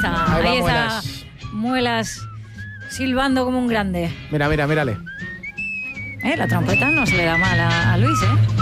está. Ahí va Ahí está. Muelas. Muelas silbando como un grande. Mira, mírale. La trompeta no se le da mal a Luis,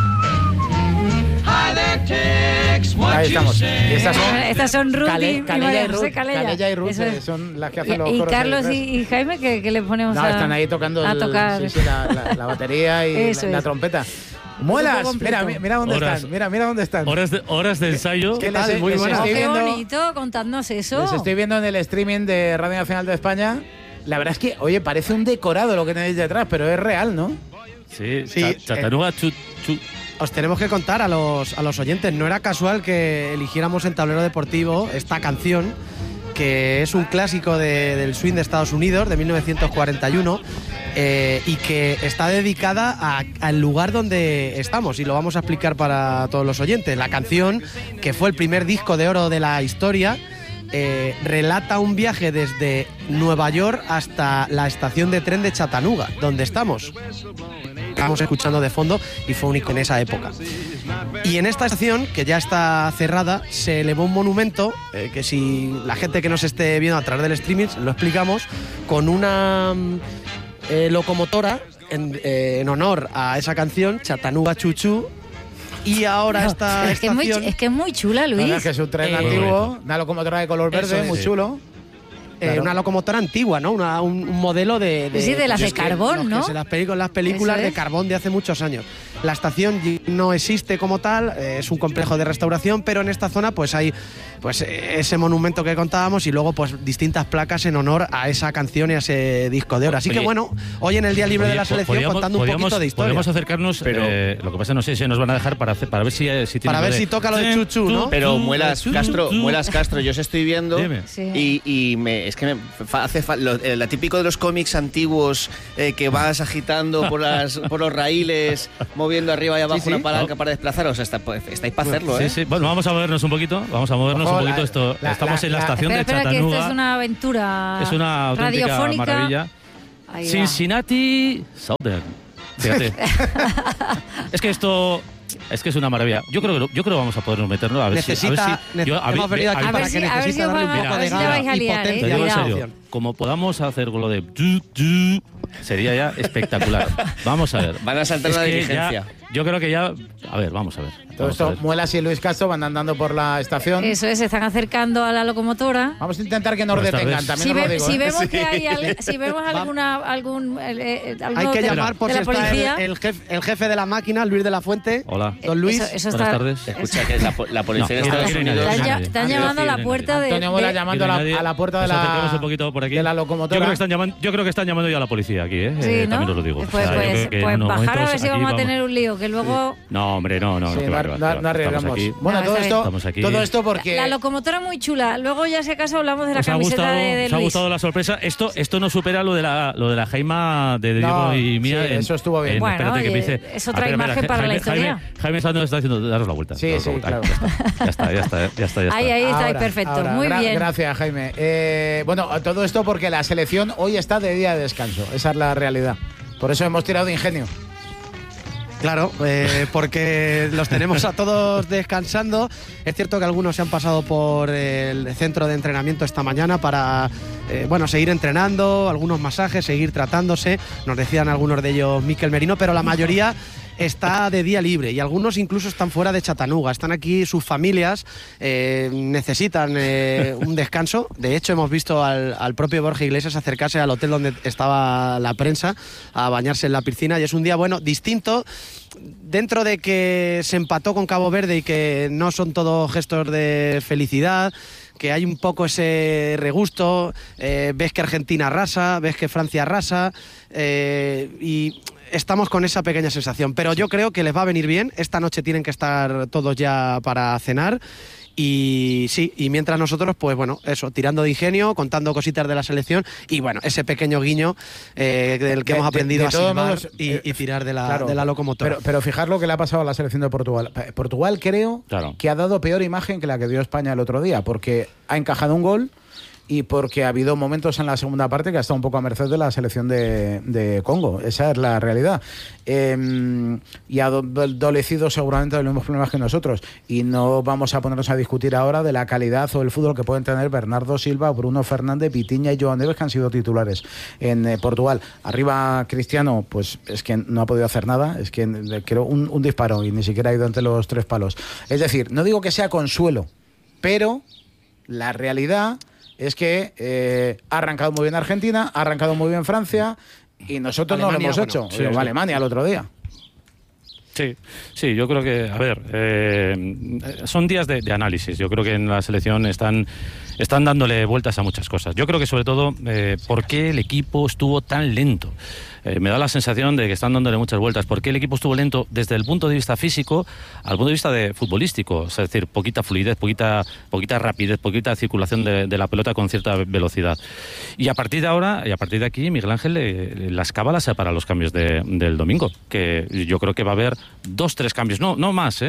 Ahí estamos. Y Estas son Ruth y Calella María y Ruth. José Calella. Calella y Ruth Eso es. son las que hacen los Y coros. Carlos detrás. y Jaime, que le ponemos No, están ahí tocando tocar. la batería y Eso la es. trompeta. Muelas, completo. mira dónde Horas. están. Mira dónde están. Horas de ensayo. ¿Qué tal, les- muy les buena. estoy Qué viendo- bonito, contadnos eso. Les estoy viendo en el streaming de Radio Nacional de España. La verdad es que, oye, parece un decorado lo que tenéis detrás, pero es real, ¿no? Sí, Sí, Chattanooga, Os tenemos que contar a los oyentes, no era casual que eligiéramos en Tablero Deportivo esta canción, que es un clásico del swing de Estados Unidos, de 1941, y que está dedicada al lugar donde estamos, y lo vamos a explicar para todos los oyentes. La canción, que fue el primer disco de oro de la historia, relata un viaje desde Nueva York hasta la estación de tren de Chattanooga, donde estamos. Estamos escuchando de fondo y fue único en esa época. Y en esta estación, que ya está cerrada, se elevó un monumento que, si la gente que nos esté viendo a través del streaming, lo explicamos, con una locomotora en honor a esa canción, Chattanooga Choo Choo. Y ahora esta es que estación... es muy chula, La Luis. verdad es que es un tren Eh, antiguo, una locomotora de color Eso verde, es. muy chulo. Claro. Una locomotora antigua, ¿no? Un modelo de Sí, de las de es que carbón, los que ¿no? se las las películas Eso de es. carbón de hace muchos años. La estación no existe como tal, es un complejo de restauración, pero en esta zona pues hay ese monumento que contábamos y luego pues distintas placas en honor a esa canción y a ese disco de oro. Así Oye, que bueno, hoy en el Día Libre de la Selección contando un poquito de historia. Podríamos acercarnos, Pero- lo que pasa no sé si nos van a dejar para ver si tiene Para lo ver de- si toca lo de Chuchu, ¿no? Pero Muelas Castro, yo os estoy viendo. Dime. Sí. Y es que la típico de los cómics antiguos que vas agitando por los raíles, moviendo arriba y abajo Sí, sí. una palanca para desplazaros. Estáis para hacerlo, Sí, ¿eh? sí. Bueno, vamos a movernos un poquito. Ojo, Estamos en la estación Espera, de que esto Chattanooga. es una aventura Es una auténtica radiofónica. maravilla. Ahí va. Cincinnati Southern. Fíjate. Es que es una maravilla. Yo creo que vamos a poder meternos a ver si hemos venido aquí a para ver que si- a ver si necesita os darle van un a- poco a de ver si la gana vais a y liar, potencia Te digo a en la serio, canción. como podamos hacer con lo de sería ya espectacular. Vamos a ver. Van a saltar Es la que diligencia. yo creo que ya... A ver, vamos a ver. Todo Vamos a esto, ver. Muelas y Luis Castro van andando por la estación. Eso es, se están acercando a la locomotora. Vamos a intentar que nos Buenas detengan, tardes. también Si, os lo digo. si ¿eh? vemos que hay si vemos algún Hay que de, llamar por de si la está policía. el jefe de la máquina, Luis de la Fuente. Hola. Don Luis. Eso Buenas está, tardes. Escucha, que la policía No, de Estados no quiere Unidos... nadie. Están llamando a la puerta de... Antonio Muelas llamando Nadie. a la puerta de Nos acercamos un la, poquito por aquí. de la Yo locomotora. creo que están llamando ya a la policía aquí, ¿eh? Sí, ¿no? También os lo digo. Pues, O sea, yo creo que en unos bajar a ver momentos si aquí vamos a tener un lío, que luego... No, hombre, no. Sí, que va, que va, que va. no Estamos arriesgamos. aquí. Bueno, No, todo está esto, Estamos aquí. todo esto porque... La locomotora muy chula. Luego ya si acaso hablamos de la ¿Os ha camiseta gustado, de os ha Luis. gustado la sorpresa? Esto no supera lo de la Jaima de Diego No, y mía. sí, eso estuvo bien. Bueno, espérate que me oye, dice. es otra imagen para la historia. Jaime Santos está diciendo, daros la vuelta. Sí, daros la sí, vuelta. claro. Ya está. Ahí está, Ahora, perfecto. ahora. Muy bien. Gracias, Jaime. Bueno, todo esto porque la selección hoy está de día de descanso. Esa es la realidad. Por eso hemos tirado de ingenio. Claro, porque los tenemos a todos descansando. Es cierto que algunos se han pasado por el centro de entrenamiento esta mañana para seguir entrenando, algunos masajes, seguir tratándose. Nos decían algunos de ellos Mikel Merino, pero la mayoría está de día libre y algunos incluso están fuera de Chattanooga. Están aquí sus familias, necesitan un descanso. De hecho, hemos visto al propio Borja Iglesias acercarse al hotel donde estaba la prensa a bañarse en la piscina, y es un día, distinto. Dentro de que se empató con Cabo Verde y que no son todos gestos de felicidad, que hay un poco ese regusto, ves que Argentina arrasa, ves que Francia arrasa, y estamos con esa pequeña sensación. Pero yo creo que les va a venir bien. Esta noche tienen que estar todos ya para cenar. Y sí, y mientras nosotros, tirando de ingenio, contando cositas de la selección y ese pequeño guiño del que hemos aprendido de a todos silbar modos, y tirar de la, claro, de la locomotora. Pero fijar lo que le ha pasado a la selección de Portugal. Portugal creo Claro. que ha dado peor imagen que la que dio España el otro día, porque ha encajado un gol y porque ha habido momentos en la segunda parte que ha estado un poco a merced de la selección de Congo. Esa es la realidad. Y ha adolecido seguramente de los mismos problemas que nosotros. Y no vamos a ponernos a discutir ahora de la calidad o el fútbol que pueden tener Bernardo Silva, Bruno Fernández, Vitinha y João Neves, que han sido titulares en Portugal. Arriba Cristiano, pues es que no ha podido hacer nada. Es que creo un disparo y ni siquiera ha ido entre los 3 palos. Es decir, no digo que sea consuelo, pero la realidad es que ha arrancado muy bien Argentina, ha arrancado muy bien Francia y nosotros Alemania, no lo hemos hecho. Sí, Alemania el otro día. Sí, yo creo que, a ver, son días de análisis. Yo creo que en la selección están dándole vueltas a muchas cosas. Yo creo que sobre todo, ¿por qué el equipo estuvo tan lento? Me da la sensación de que están dándole muchas vueltas. ¿Por qué el equipo estuvo lento desde el punto de vista físico al punto de vista de futbolístico? Es decir, poquita fluidez, poquita rapidez, poquita circulación de la pelota con cierta velocidad. Y a partir de ahora, y a partir de aquí, Miguel Ángel las cábalas para los cambios del domingo, que yo creo que va a haber 2-3 cambios, no más.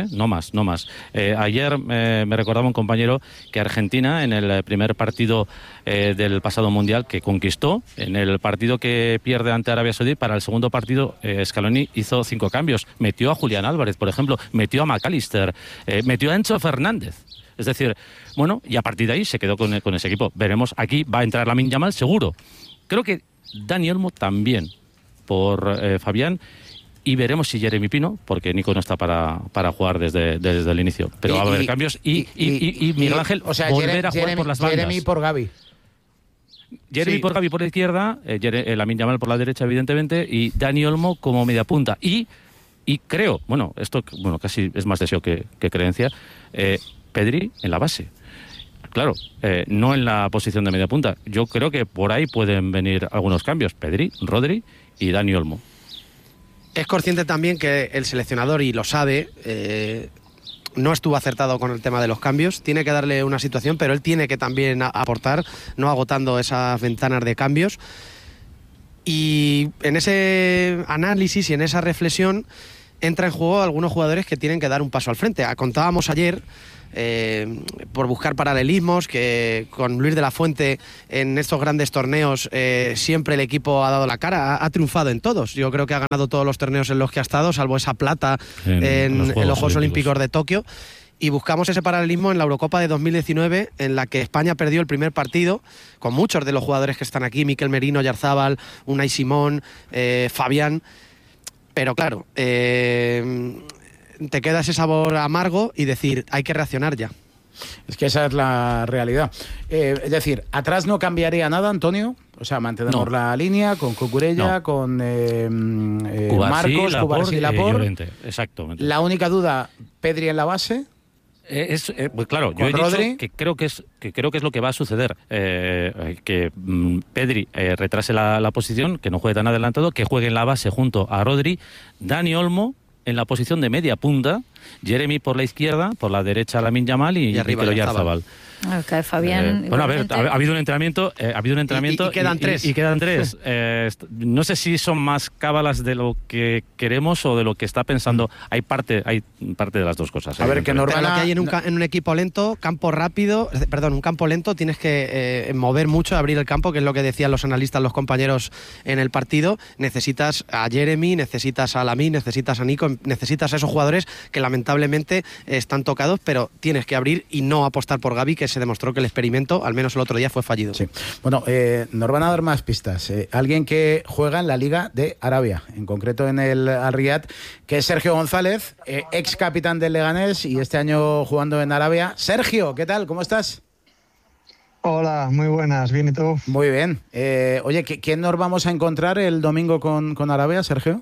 Ayer me recordaba un compañero que Argentina, en el primer partido del pasado Mundial que conquistó, en el partido que pierde ante Arabia Saudí, para el segundo partido Scaloni hizo 5 cambios. Metió a Julián Álvarez, por ejemplo, metió a McAllister, metió a Enzo Fernández. Es decir, bueno, y a partir de ahí se quedó con ese equipo. Veremos, aquí va a entrar Lamine Yamal seguro. Creo que Dani Olmo también, por Fabián. Y veremos si Jeremy Pino, porque Nico no está para jugar desde el inicio. Pero va a haber cambios y Miguel Ángel, o sea, volver a jugar por las bandas. Jeremy por Gavi. Jeremy por Gavi por la izquierda, Lamine Yamal por la derecha, evidentemente, y Dani Olmo como media punta. Y creo, esto casi es más deseo que creencia, Pedri en la base. Claro, no en la posición de media punta. Yo creo que por ahí pueden venir algunos cambios. Pedri, Rodri y Dani Olmo. Es consciente también que el seleccionador, y lo sabe, no estuvo acertado con el tema de los cambios. Tiene que darle una situación, pero él tiene que también aportar, no agotando esas ventanas de cambios. Y en ese análisis y en esa reflexión entra en juego algunos jugadores que tienen que dar un paso al frente. Contábamos ayer, por buscar paralelismos, que con Luis de la Fuente en estos grandes torneos siempre el equipo ha dado la cara, ha triunfado en todos. Yo creo que ha ganado todos los torneos en los que ha estado, salvo esa plata en los Juegos Olímpicos de Tokio. Y buscamos ese paralelismo en la Eurocopa de 2019, en la que España perdió el primer partido, con muchos de los jugadores que están aquí, Mikel Merino, Oyarzabal, Unai Simón, Fabián. Pero claro, te queda ese sabor amargo y decir, hay que reaccionar ya. Es que esa es la realidad. Es decir, atrás no cambiaría nada, Antonio. O sea, mantenemos la línea con Cucurella, con Marcos, Cubarsí, Laporte. Exactamente. La única duda, Pedri en la base. Pues claro, yo he dicho que creo que es lo que va a suceder, que Pedri retrase la posición, que no juegue tan adelantado, que juegue en la base junto a Rodri, Dani Olmo en la posición de media punta, Jeremy por la izquierda, por la derecha Lamine Yamal y Mikel Oyarzabal. Okay, Fabián, bueno, a ver, ha habido un entrenamiento, y quedan 3. Y quedan 3. No sé si son más cábalas de lo que queremos o de lo que está pensando. Hay parte de las dos cosas. A ver, que normal. Lo que hay en un equipo lento, un campo lento, tienes que mover mucho, abrir el campo, que es lo que decían los analistas, los compañeros en el partido. Necesitas a Jeremy, necesitas a Lamine, necesitas a Nico, necesitas a esos jugadores que lamentablemente están tocados, pero tienes que abrir y no apostar por Gavi, que se demostró que el experimento, al menos el otro día, fue fallido. Sí. Bueno, nos van a dar más pistas. Alguien que juega en la Liga de Arabia, en concreto en el Al Riyad, que es Sergio González, ex capitán del Leganés y este año jugando en Arabia. Sergio, ¿qué tal? ¿Cómo estás? Hola, muy buenas. ¿Bien y tú? Muy bien. Oye, ¿quién nos vamos a encontrar el domingo con Arabia, Sergio?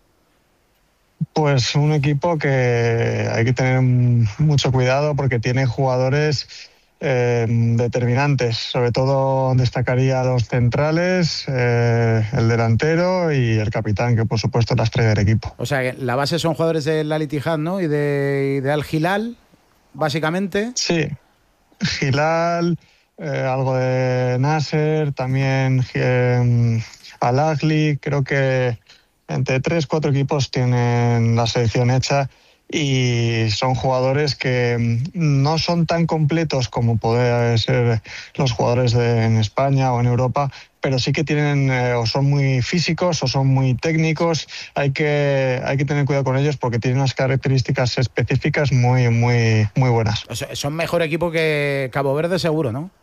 Pues un equipo que hay que tener mucho cuidado porque tiene jugadores determinantes. Sobre todo destacaría los centrales, el delantero y el capitán, que por supuesto es la estrella del equipo. O sea, que la base son jugadores del Al Ittihad, ¿no? Y de Al Hilal, básicamente. Sí, Hilal, algo de Nasser, también Al Ahly. Creo que entre 3-4 equipos tienen la selección hecha y son jugadores que no son tan completos como pueden ser los jugadores en España o en Europa, pero sí que tienen o son muy físicos o son muy técnicos. Hay que tener cuidado con ellos porque tienen unas características específicas muy buenas. O sea, son mejor equipo que Cabo Verde seguro, ¿no?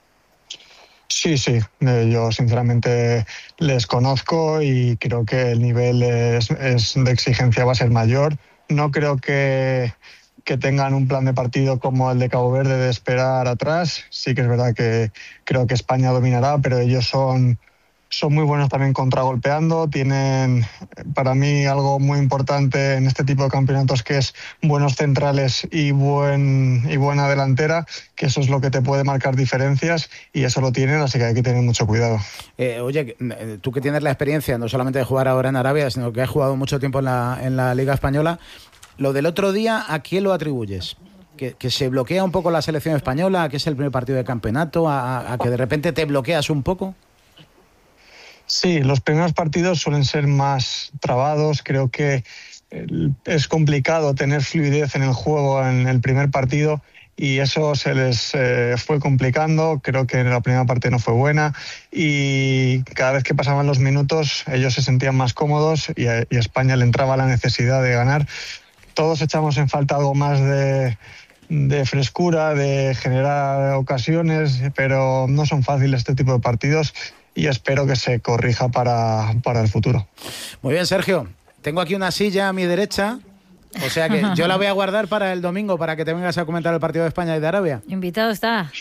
Sí, yo sinceramente les conozco y creo que el nivel de exigencia va a ser mayor. No creo que tengan un plan de partido como el de Cabo Verde de esperar atrás. Sí que es verdad que creo que España dominará, pero ellos son muy buenos también contragolpeando. Tienen, para mí, algo muy importante en este tipo de campeonatos, que es buenos centrales y buena delantera, que eso es lo que te puede marcar diferencias, y eso lo tienen, así que hay que tener mucho cuidado. Oye, tú que tienes la experiencia no solamente de jugar ahora en Arabia, sino que has jugado mucho tiempo en la Liga Española, lo del otro día, ¿a quién lo atribuyes? ¿Que se bloquea un poco la selección española? ¿A que es el primer partido de campeonato? ¿A que de repente te bloqueas un poco? Sí, los primeros partidos suelen ser más trabados. Creo que es complicado tener fluidez en el juego en el primer partido y eso se les fue complicando. Creo que la primera parte no fue buena y cada vez que pasaban los minutos ellos se sentían más cómodos y a España le entraba la necesidad de ganar. Todos echamos en falta algo más de frescura, de generar ocasiones, pero no son fáciles este tipo de partidos. Y espero que se corrija para el futuro. Muy bien, Sergio. Tengo aquí una silla a mi derecha, o sea que yo la voy a guardar para el domingo, para que te vengas a comentar el partido de España y de Arabia. Invitado está.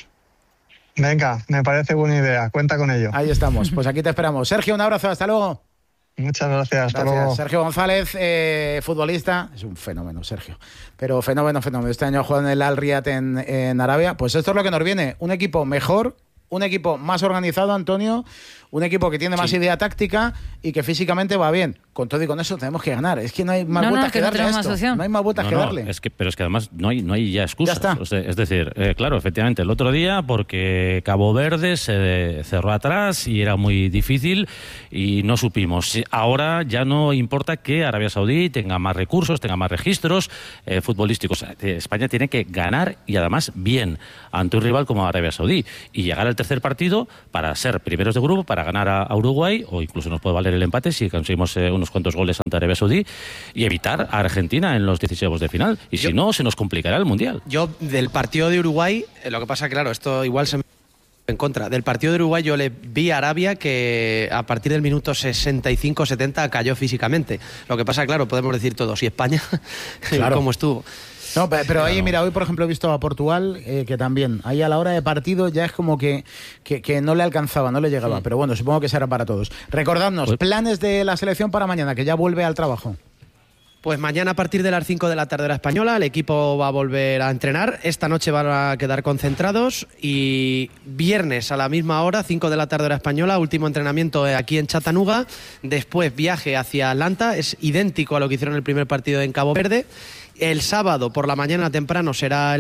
Venga, me parece buena idea. Cuenta con ello. Ahí estamos. Pues aquí te esperamos. Sergio, un abrazo. Hasta luego. Muchas gracias. Hasta luego. Sergio González, futbolista. Es un fenómeno, Sergio. Pero fenómeno. Este año ha jugado en el Al Riyad en Arabia. Pues esto es lo que nos viene. Un equipo mejor, un equipo más organizado, Antonio, un equipo que tiene más idea táctica y que físicamente va bien. Con todo y con eso tenemos que ganar. Es que no hay más vueltas que darle a esto. No hay más vueltas que darle. Pero es que además no hay ya excusas. Ya está. O sea, es decir, claro, efectivamente, el otro día, porque Cabo Verde se cerró atrás y era muy difícil y no supimos. Ahora ya no importa que Arabia Saudí tenga más recursos, tenga más registros futbolísticos. España tiene que ganar y además bien ante un rival como Arabia Saudí y llegar al tercer partido para ser primeros de grupo, para ganar a Uruguay, o incluso nos puede valer el empate si conseguimos unos cuantos goles ante Arabia Saudí, y evitar a Argentina en los 16avos de final. Y si no, se nos complicará el Mundial. Yo, del partido de Uruguay, lo que pasa, claro, esto igual se me en contra. Del partido de Uruguay yo le vi a Arabia que a partir del minuto 65-70 cayó físicamente. Lo que pasa, claro, podemos decir todos, y España, claro, cómo estuvo. No, pero ahí, mira, hoy por ejemplo he visto a Portugal, que también, ahí a la hora de partido ya es como que no le alcanzaba, no le llegaba, sí. Pero bueno, supongo que será para todos. Recordadnos, planes de la selección para mañana, que ya vuelve al trabajo. Pues mañana a partir de las 5 de la tarde hora española el equipo va a volver a entrenar. Esta noche van a quedar concentrados y viernes a la misma hora, 5 de la tarde hora española, último entrenamiento aquí en Chattanooga. Después viaje hacia Atlanta, es idéntico a lo que hicieron el primer partido en Cabo Verde. El sábado por la mañana temprano será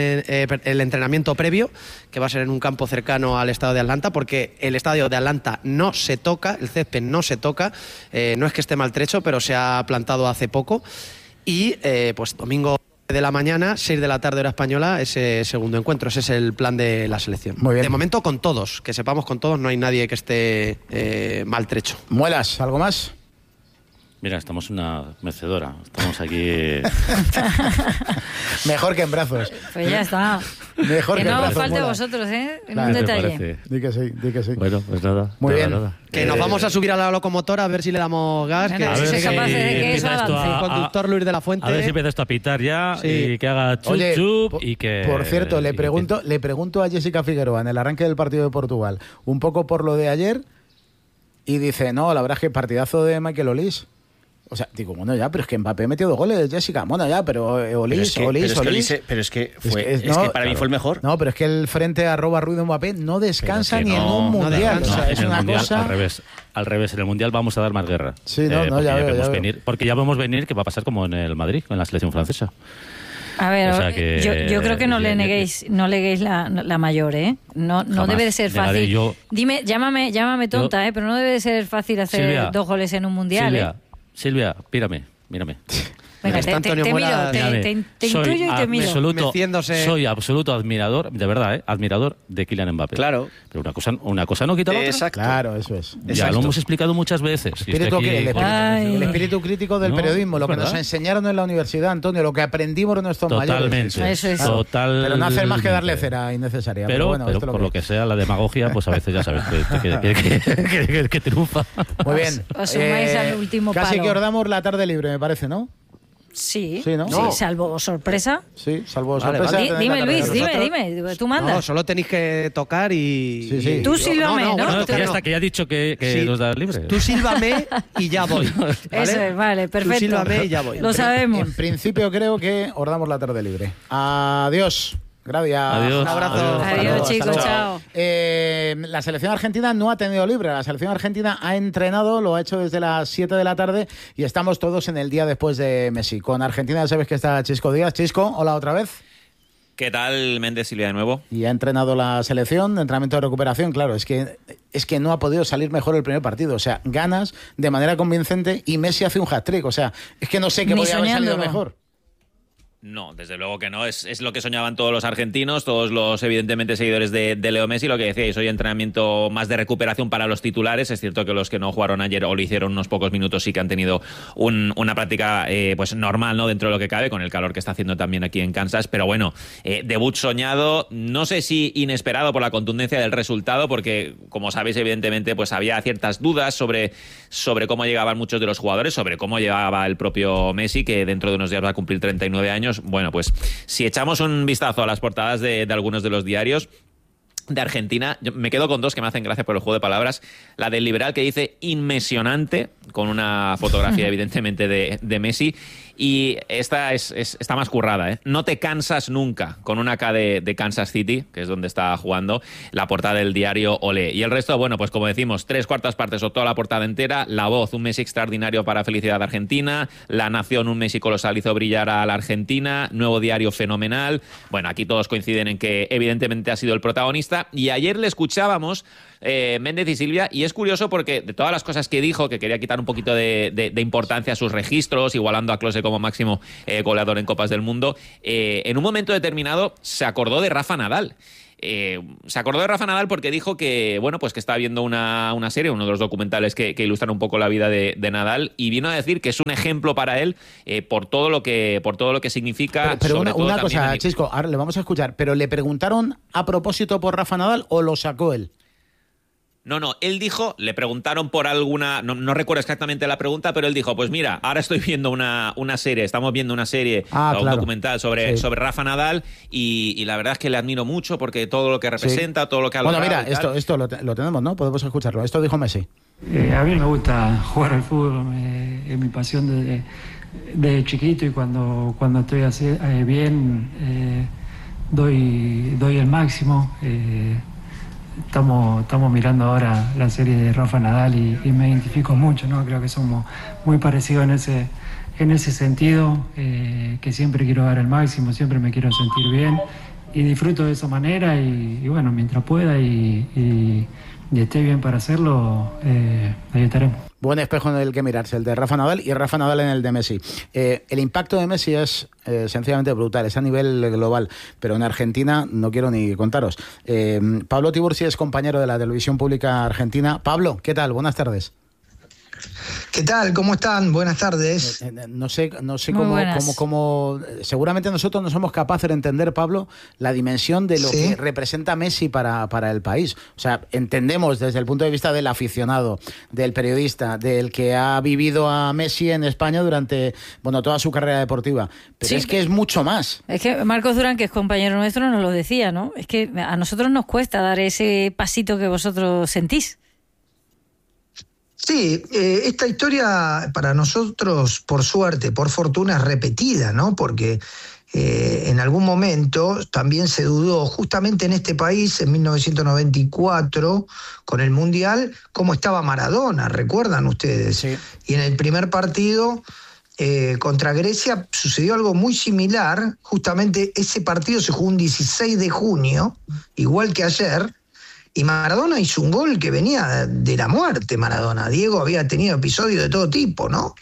el entrenamiento previo, que va a ser en un campo cercano al estadio de Atlanta, porque el estadio de Atlanta no se toca, el césped no se toca, no es que esté maltrecho, pero se ha plantado hace poco. Y pues domingo de la mañana, 6 de la tarde hora española, ese segundo encuentro. Ese es el plan de la selección. Muy bien. De momento con todos, que sepamos con todos, no hay nadie que esté maltrecho. Muelas, ¿algo más? Mira, estamos en una mecedora. Estamos aquí... Mejor que en brazos. Pues ya está. Mejor que no en falte brazos, vosotros, ¿eh? En claro, un detalle. Di que sí. Bueno, pues nada. Muy bien. Nada. Que nos vamos a subir a la locomotora a ver si le damos gas. Venga, Que si es capaz de que eso empieza esto avance. el conductor Luis de la Fuente. A ver si empieza esto a pitar ya, Sí. y que haga chup Oye, chup y que... Por cierto, le y que- pregunto a Jessica Figueroa en el arranque del partido de Portugal, un poco por lo de ayer, y dice, no, la verdad es que partidazo de Michael Olís. O sea, digo, bueno, ya, pero es que Mbappé metió 2 goles, Jessica. Bueno, ya, pero Olís. Pero es que para mí fue el mejor. No, pero es que el frente @ Ruiz de Mbappé no descansa Pero que ni en un mundial. descansa. O sea, es en el una mundial, cosa... al revés, en el Mundial vamos a dar más guerra. Sí, no, porque ya veo. Porque ya vemos venir que va a pasar como en el Madrid, en la selección francesa. A ver, O sea que- yo creo que no le neguéis la mayor, ¿eh? No debe de ser negaré fácil. yo. Dime, llámame tonta, pero no debe de ser fácil hacer Silvia, 2 goles en un mundial, Silvia, mírame. Venga, Está Antonio Moras, te intuyo y te miro. Soy absoluto admirador, de verdad, admirador de Kylian Mbappé. Claro. Pero una cosa no quita la otra. Exacto. Claro, eso es. Ya lo hemos explicado muchas veces. El espíritu crítico del periodismo, lo que nos enseñaron en la universidad, Antonio, lo que aprendimos de nuestros mayores. Eso es. Pero no hacer más que darle cera innecesaria. Pero bueno, por lo que sea, la demagogia, pues a veces ya sabes que triunfa. Muy bien. Os sumáis al último casi palo. que os damos la tarde libre, me parece, ¿no? Sí, Sí, ¿no? sí, salvo sorpresa. Sí, salvo Vale, sorpresa. vale. Dime, Luis, dime, tú mandas. No, solo tenéis que tocar y... Sí. Tú sílvame, ¿no? bueno, Que ya está, que ya ha dicho que Sí. nos da libre. Tú sílvame y ya voy. ¿vale? Eso es, vale, perfecto. Tú sílvame y ya voy. Lo sabemos. En principio creo que os damos la tarde libre. Adiós. Gracias. Adiós. Un abrazo. Adiós, Hasta chicos, luego. chao. La selección argentina no ha tenido libre. La selección argentina ha entrenado, lo ha hecho desde las 7 de la tarde y estamos todos en el día después de Messi. Con Argentina sabes que está Chisco Díaz. Chisco, hola otra vez. ¿Qué tal, Méndez Silvia, de nuevo? Y ha entrenado la selección, entrenamiento de recuperación. Claro, es que no ha podido salir mejor el primer partido. O sea, ganas de manera convincente y Messi hace un hat-trick. O sea, es que no sé qué Ni podría haber salido soñándolo. mejor. No, desde luego que no. Es lo que soñaban todos los argentinos, todos los, evidentemente, seguidores de Leo Messi. Lo que decíais, hoy entrenamiento más de recuperación para los titulares. Es cierto que los que no jugaron ayer o lo hicieron unos pocos minutos sí que han tenido una práctica pues normal, ¿no? Dentro de lo que cabe, con el calor que está haciendo también aquí en Kansas. Pero bueno, debut soñado, no sé si inesperado por la contundencia del resultado, porque, como sabéis, evidentemente, pues había ciertas dudas sobre cómo llegaban muchos de los jugadores, sobre cómo llegaba el propio Messi, que dentro de unos días va a cumplir 39 años. Bueno, pues si echamos un vistazo a las portadas de algunos de los diarios de Argentina, yo me quedo con dos que me hacen gracia por el juego de palabras. La del Liberal, que dice inmesionante, con una fotografía evidentemente de Messi, y esta está más currada, ¿eh? No te cansas nunca, con una K de Kansas City, que es donde está jugando, la portada del diario Olé. Y el resto, bueno, pues como decimos, 3/4 partes o toda la portada entera. La Voz, un Messi extraordinario para felicidad de Argentina. La Nación, un Messi colosal hizo brillar a la Argentina. Nuevo Diario, fenomenal. Bueno, aquí todos coinciden en que evidentemente ha sido el protagonista. Y ayer le escuchábamos, Méndez y Silvia, y es curioso porque de todas las cosas que dijo, que quería quitar un poquito de importancia a sus registros, igualando a Klose como máximo goleador en Copas del Mundo, en un momento determinado se acordó de Rafa Nadal. Se acordó de Rafa Nadal porque dijo que, bueno, pues que estaba viendo una serie, uno de los documentales que ilustran un poco la vida de Nadal, y vino a decir que es un ejemplo para él por todo lo que significa. Pero una cosa, Chisco, ahora le vamos a escuchar, pero ¿le preguntaron a propósito por Rafa Nadal o lo sacó él? No, él dijo, le preguntaron por alguna, no recuerdo exactamente la pregunta, pero él dijo, pues mira, ahora estoy viendo una serie, estamos viendo una serie, un documental sobre Rafa Nadal, y la verdad es que le admiro mucho porque todo lo que representa, todo lo que ha logrado. Bueno, mira, esto lo tenemos, ¿no? Podemos escucharlo. Esto dijo Messi. A mí me gusta jugar al fútbol, es mi pasión desde chiquito, y cuando estoy bien, doy el máximo. Estamos mirando ahora la serie de Rafa Nadal y me identifico mucho, ¿no? Creo que somos muy parecidos en ese sentido, que siempre quiero dar el máximo, siempre me quiero sentir bien y disfruto de esa manera, y bueno, mientras pueda y esté bien para hacerlo, ahí estaremos. Buen espejo en el que mirarse, el de Rafa Nadal y Rafa Nadal en el de Messi. El impacto de Messi es sencillamente brutal, es a nivel global, pero en Argentina no quiero ni contaros. Pablo Tiburci es compañero de la televisión pública argentina. Pablo, ¿qué tal? Buenas tardes. ¿Qué tal? ¿Cómo están? Buenas tardes. No sé cómo seguramente nosotros no somos capaces de entender, Pablo, la dimensión de lo que representa Messi para el país. O sea, entendemos desde el punto de vista del aficionado, del periodista, del que ha vivido a Messi en España durante toda su carrera deportiva. Pero es que es mucho más. Es que Marcos Durán, que es compañero nuestro, nos lo decía, ¿no? Es que a nosotros nos cuesta dar ese pasito que vosotros sentís. Sí, esta historia para nosotros, por suerte, por fortuna, es repetida, ¿no? Porque en algún momento también se dudó, justamente en este país, en 1994, con el Mundial, cómo estaba Maradona, ¿recuerdan ustedes? Sí. Y en el primer partido contra Grecia sucedió algo muy similar. Justamente ese partido se jugó un 16 de junio, igual que ayer, y Maradona hizo un gol que venía de la muerte. Maradona, Diego había tenido episodios de todo tipo, ¿no?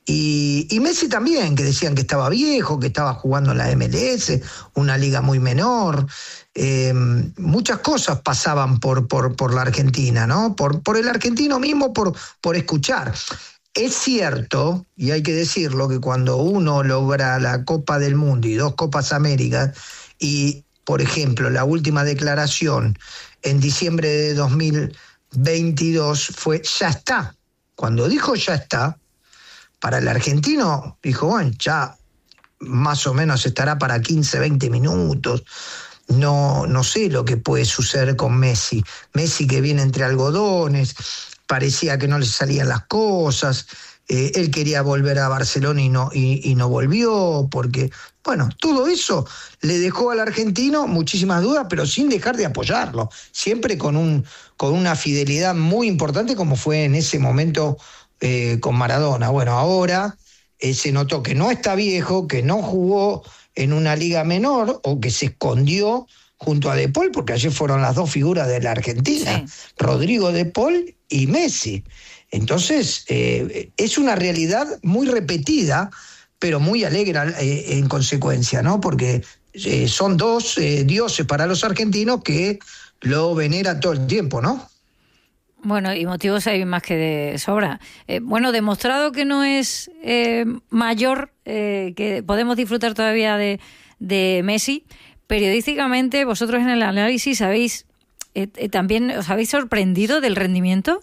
Y Messi también, que decían que estaba viejo, que estaba jugando en la MLS, una liga muy menor. Muchas cosas pasaban por la Argentina, ¿no? Por el argentino mismo, por escuchar. Es cierto, y hay que decirlo, que cuando uno logra la Copa del Mundo y 2 Copas Américas, y, por ejemplo, la última declaración en diciembre de 2022 fue ya está. Cuando dijo ya está, para el argentino, dijo, bueno, ya más o menos estará para 15, 20 minutos. No sé lo que puede suceder con Messi. Messi que viene entre algodones, parecía que no le salían las cosas. Él quería volver a Barcelona y no volvió, porque, bueno, todo eso le dejó al argentino muchísimas dudas, pero sin dejar de apoyarlo. Siempre con una fidelidad muy importante, como fue en ese momento con Maradona. Bueno, ahora se notó que no está viejo, que no jugó en una liga menor o que se escondió junto a De Paul, porque ayer fueron las 2 figuras de la Argentina, sí. Rodrigo De Paul y Messi. Entonces, es una realidad muy repetida, pero muy alegre en consecuencia, ¿no? Porque son 2 dioses para los argentinos que lo veneran todo el tiempo, ¿no? Bueno, y motivos hay más que de sobra. Bueno, demostrado que no es mayor, que podemos disfrutar todavía de Messi, periodísticamente vosotros en el análisis habéis también os habéis sorprendido del rendimiento.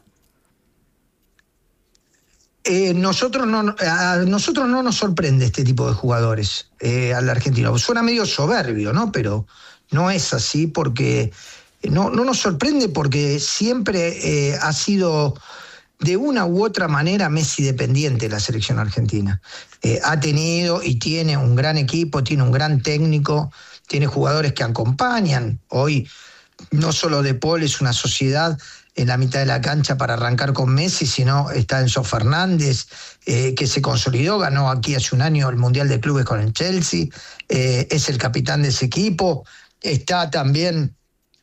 A nosotros no nos sorprende este tipo de jugadores al argentino. Suena medio soberbio, ¿no? Pero no es así, porque no nos sorprende, porque siempre ha sido de una u otra manera Messi dependiente de la selección argentina. Ha tenido y tiene un gran equipo, tiene un gran técnico, tiene jugadores que acompañan. Hoy no solo De Paul es una sociedad en la mitad de la cancha para arrancar con Messi, sino está Enzo Fernández, que se consolidó, ganó aquí hace un año el Mundial de Clubes con el Chelsea, es el capitán de ese equipo. Está también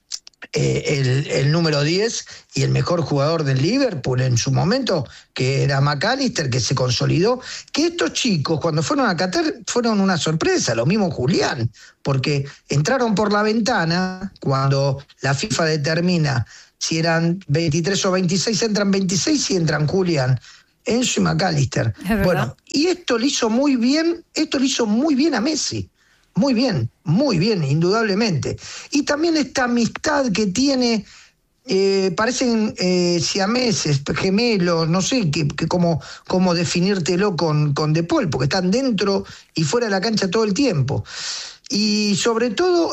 el número 10 y el mejor jugador del Liverpool en su momento, que era McAllister, que se consolidó. Que estos chicos, cuando fueron a Qatar, fueron una sorpresa, lo mismo Julián, porque entraron por la ventana. Cuando la FIFA determina si eran 23 o 26, entran 26 y entran Julián, Enzo y McAllister. Bueno, y esto le hizo muy bien a Messi. Muy bien, indudablemente. Y también esta amistad que tiene, parecen siameses, gemelos, no sé cómo definírtelo con De Paul, porque están dentro y fuera de la cancha todo el tiempo. Y sobre todo,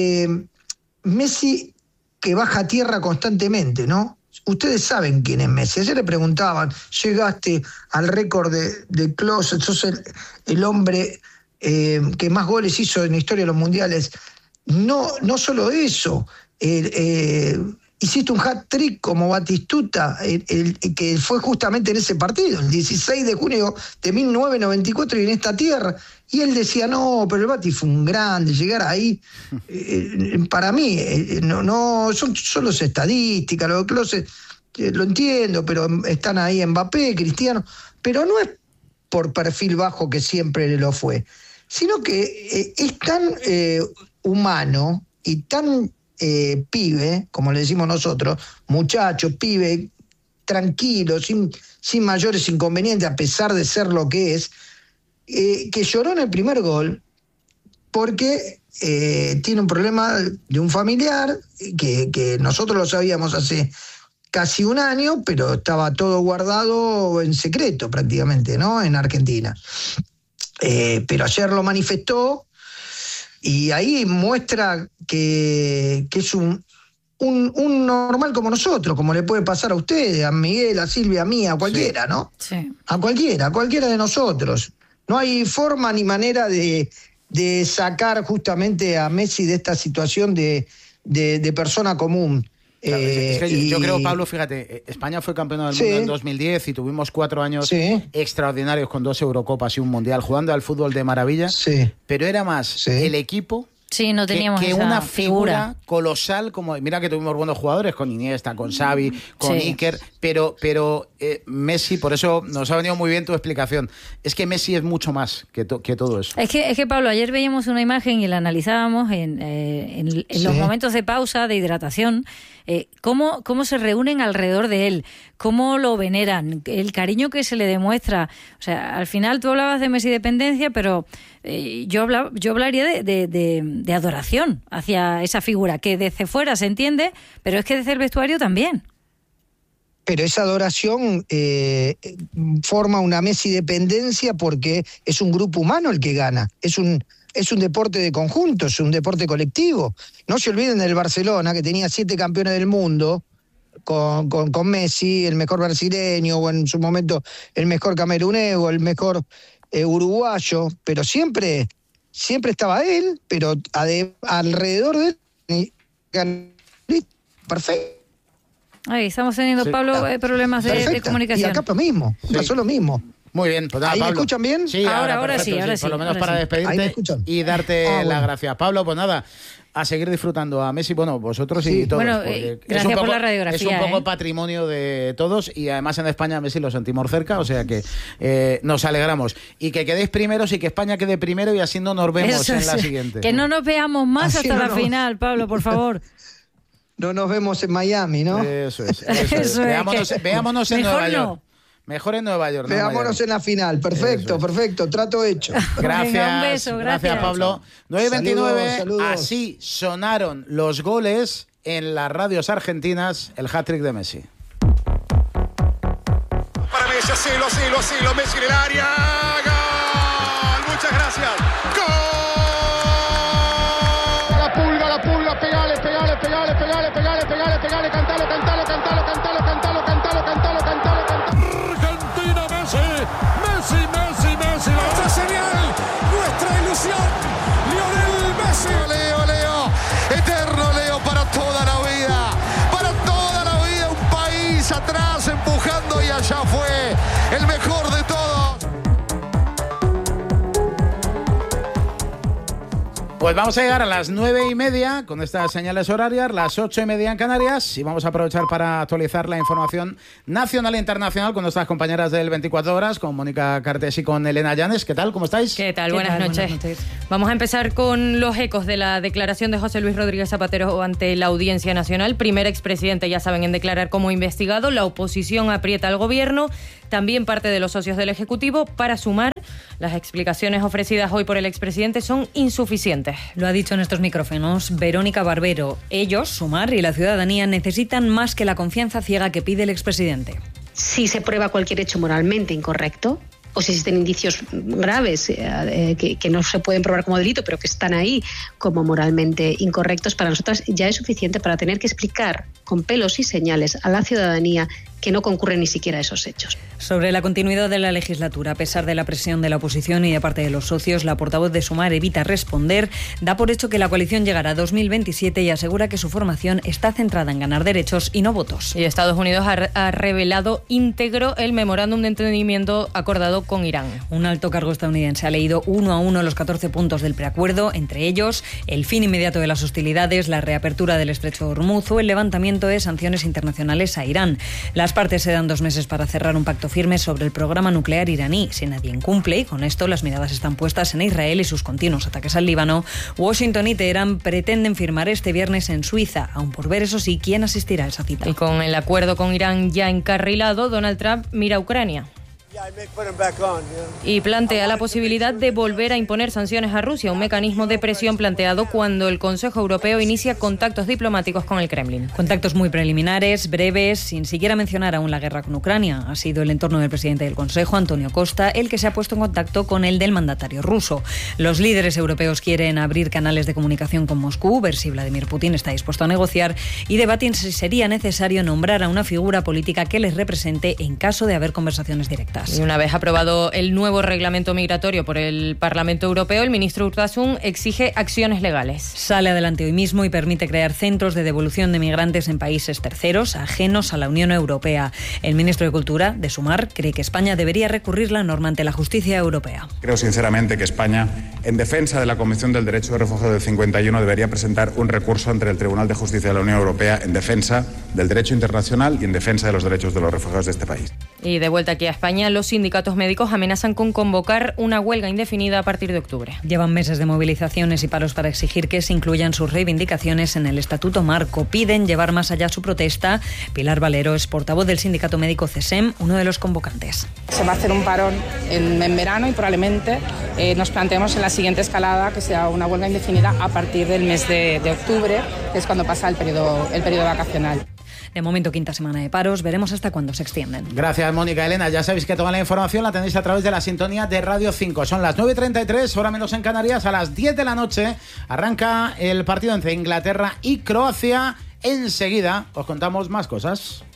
Messi, que baja a tierra constantemente, ¿no? Ustedes saben quién es Messi. Ayer le preguntaban, llegaste al récord de Klose, sos el hombre que más goles hizo en la historia de los mundiales. No solo eso, hiciste un hat-trick como Batistuta, que fue justamente en ese partido, el 16 de junio de 1994 y en esta tierra. Y él decía, no, pero el Bati fue un grande, llegar ahí, para mí, no son solo estadísticas, lo de Klose, lo entiendo, pero están ahí Mbappé, Cristiano, pero no es por perfil bajo, que siempre lo fue, sino que es tan humano y tan pibe, como le decimos nosotros, muchacho, pibe, tranquilo, sin mayores inconvenientes, a pesar de ser lo que es, que lloró en el primer gol porque tiene un problema de un familiar que nosotros lo sabíamos hace casi un año, pero estaba todo guardado en secreto prácticamente, ¿no? En Argentina. Pero ayer lo manifestó y ahí muestra que es un normal como nosotros, como le puede pasar a ustedes, a Miguel, a Silvia, a mí, a cualquiera, sí, ¿no? Sí. A cualquiera de nosotros. No hay forma ni manera de sacar justamente a Messi de esta situación de persona común. Claro, es que yo creo, Pablo, fíjate, España fue campeona del mundo en 2010 y tuvimos 4 años extraordinarios con 2 Eurocopas y un Mundial, jugando al fútbol de maravilla, pero era más el equipo Sí, no teníamos que esa una figura colosal, como mira que tuvimos buenos jugadores con Iniesta, con Xavi, con Iker, pero Messi, por eso nos ha venido muy bien tu explicación. Es que Messi es mucho más que todo eso. Es que Pablo, ayer veíamos una imagen y la analizábamos en los momentos de pausa, de hidratación, cómo se reúnen alrededor de él, cómo lo veneran, el cariño que se le demuestra. O sea, al final tú hablabas de Messi dependencia, pero yo hablaría de adoración hacia esa figura, que desde fuera se entiende, pero es que desde el vestuario también. Pero esa adoración forma una Messi dependencia porque es un grupo humano el que gana. Es un deporte de conjunto, es un deporte colectivo. No se olviden del Barcelona, que tenía 7 campeones del mundo con Messi, el mejor brasileño, o en su momento el mejor camerunés, el mejor uruguayo, pero siempre estaba él, pero alrededor de él, perfecto. Ahí estamos teniendo, Pablo, problemas de comunicación. Y acá lo mismo, pasó lo mismo. Muy bien, pues nada, ¿Ahí Pablo. me escuchan bien? Sí, ahora sí. Por lo menos para despedirte y darte las gracias. Pablo, pues nada, a seguir disfrutando a Messi, bueno, vosotros y todos. Bueno, gracias por la radiografía. Es un poco patrimonio de todos y además en España Messi lo sentimos cerca, o sea que nos alegramos. Y que quedéis primeros y que España quede primero y así no nos vemos en la siguiente. Que no nos veamos más así hasta la final, Pablo, por favor. No nos vemos en Miami, ¿no? Eso es. Veámonos en Nueva York. Mejor en Nueva York. Veámonos en la final. Perfecto. Trato hecho. Gracias. Venga, un beso, gracias, Pablo. 9:29. Saludos. Así sonaron los goles en las radios argentinas. El hat-trick de Messi. Para Messi, asilo. Messi en el área. ¡Gol! Muchas gracias. ¡Gol! La pulga, pegale, cantalo. Messi, nuestra señal, nuestra ilusión, Lionel Messi. Leo, eterno Leo para toda la vida, un país atrás empujando y allá fue el mejor de todos. Pues vamos a llegar a las 9:30 con estas señales horarias, las 8:30 en Canarias, y vamos a aprovechar para actualizar la información nacional e internacional con nuestras compañeras del 24 Horas, con Mónica Cartés y con Elena Llanes. ¿Qué tal? ¿Cómo estáis? ¿Qué tal? Buenas noches. Vamos a empezar con los ecos de la declaración de José Luis Rodríguez Zapatero ante la Audiencia Nacional. Primer expresidente, ya saben, en declarar como investigado. La oposición aprieta al gobierno, también parte de los socios del Ejecutivo. Para sumar, las explicaciones ofrecidas hoy por el expresidente son insuficientes. Lo ha dicho en estos micrófonos Verónica Barbero. Ellos, Sumar y la ciudadanía, necesitan más que la confianza ciega que pide el expresidente. Si se prueba cualquier hecho moralmente incorrecto, o si existen indicios graves que no se pueden probar como delito, pero que están ahí como moralmente incorrectos, para nosotras ya es suficiente para tener que explicar con pelos y señales a la ciudadanía que no concurren ni siquiera a esos hechos. Sobre la continuidad de la legislatura, a pesar de la presión de la oposición y de parte de los socios, la portavoz de Sumar evita responder, da por hecho que la coalición llegará a 2027 y asegura que su formación está centrada en ganar derechos y no votos. Y Estados Unidos ha revelado íntegro el memorándum de entendimiento acordado con Irán. Un alto cargo estadounidense ha leído uno a uno los 14 puntos del preacuerdo, entre ellos el fin inmediato de las hostilidades, la reapertura del estrecho de Hormuz o el levantamiento de sanciones internacionales a Irán. Las partes se dan 2 meses para cerrar un pacto firme sobre el programa nuclear iraní. Si nadie incumple, y con esto las miradas están puestas en Israel y sus continuos ataques al Líbano, Washington y Teherán pretenden firmar este viernes en Suiza, aún por ver, eso sí, quién asistirá a esa cita. Y con el acuerdo con Irán ya encarrilado, Donald Trump mira a Ucrania y plantea la posibilidad de volver a imponer sanciones a Rusia, un mecanismo de presión planteado cuando el Consejo Europeo inicia contactos diplomáticos con el Kremlin. Contactos muy preliminares, breves, sin siquiera mencionar aún la guerra con Ucrania. Ha sido el entorno del presidente del Consejo, Antonio Costa, el que se ha puesto en contacto con el del mandatario ruso. Los líderes europeos quieren abrir canales de comunicación con Moscú, ver si Vladimir Putin está dispuesto a negociar y debatir si sería necesario nombrar a una figura política que les represente en caso de haber conversaciones directas. Mazas. Y una vez aprobado el nuevo reglamento migratorio por el Parlamento Europeo, el ministro Urtasun exige acciones legales. Sale adelante hoy mismo y permite crear centros de devolución de migrantes en países terceros ajenos a la Unión Europea. El ministro de Cultura, de Sumar, cree que España debería recurrir la norma ante la justicia europea. Creo sinceramente que España, en defensa de la Convención del Derecho de Refugio del 51, debería presentar un recurso ante el Tribunal de Justicia de la Unión Europea en defensa del derecho internacional y en defensa de los derechos de los refugiados de este país. Y de vuelta aquí a España, los sindicatos médicos amenazan con convocar una huelga indefinida a partir de octubre. Llevan meses de movilizaciones y paros para exigir que se incluyan sus reivindicaciones en el Estatuto Marco. Piden llevar más allá su protesta. Pilar Valero es portavoz del sindicato médico CESEM, uno de los convocantes. Se va a hacer un parón en verano y probablemente nos planteemos en la siguiente escalada que sea una huelga indefinida a partir del mes de octubre, que es cuando pasa el periodo vacacional. De momento, quinta semana de paros. Veremos hasta cuándo se extienden. Gracias, Mónica. Elena, ya sabéis que toda la información la tenéis a través de la sintonía de Radio 5. Son las 9:33, hora menos en Canarias. A las 10 de la noche arranca el partido entre Inglaterra y Croacia. Enseguida os contamos más cosas.